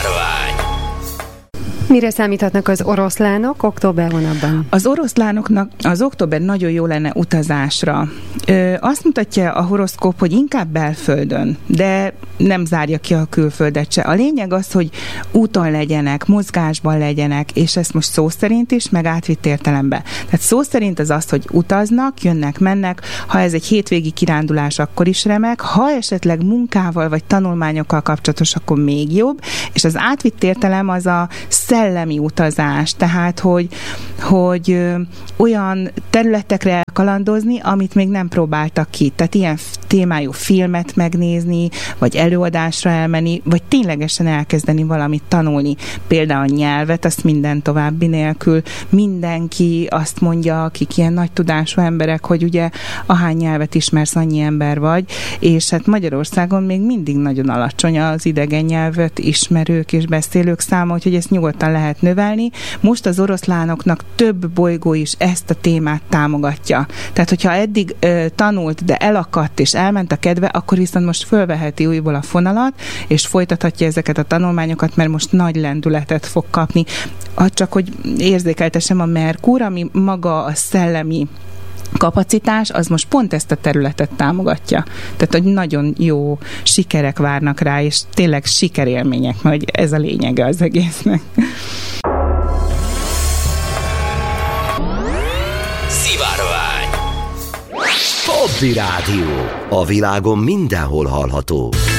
Mire számíthatnak az oroszlánok október hónapban? Az oroszlánoknak az október nagyon jó lenne utazásra. Azt mutatja a horoszkóp, hogy inkább belföldön, de nem zárja ki a külföldet se. A lényeg az, hogy úton legyenek, mozgásban legyenek, és ezt most szó szerint is, meg átvitt értelemben. Tehát szó szerint az, hogy utaznak, jönnek, mennek, ha ez egy hétvégi kirándulás, akkor is remek, ha esetleg munkával vagy tanulmányokkal kapcsolatos, akkor még jobb, és az átvitt értelem az a szellemi utazás, tehát hogy olyan területekre kalandozni, amit még nem próbáltak ki. Tehát ilyen témájú filmet megnézni, vagy előadásra elmenni, vagy ténylegesen elkezdeni valamit tanulni. Például nyelvet, azt minden további nélkül. Mindenki azt mondja, akik ilyen nagy tudású emberek, hogy ugye ahány nyelvet ismersz, annyi ember vagy, és hát Magyarországon még mindig nagyon alacsony az idegen nyelvet ismerők és beszélők száma, úgyhogy ezt nyugodtan lehet növelni. Most az oroszlánoknak több bolygó is ezt a témát támogatja. Tehát, hogyha eddig tanult, de elakadt és elment a kedve, akkor viszont most fölveheti újból a fonalat, és folytathatja ezeket a tanulmányokat, mert most nagy lendületet fog kapni. Csak hogy érzékeltessem, a Merkur, ami maga a szellemi kapacitás, az most pont ezt a területet támogatja. Tehát, hogy nagyon jó sikerek várnak rá, és tényleg sikerélmények, hogy ez a lényege az egésznek. Szivárvány. Hobby Rádió. A világon mindenhol hallható.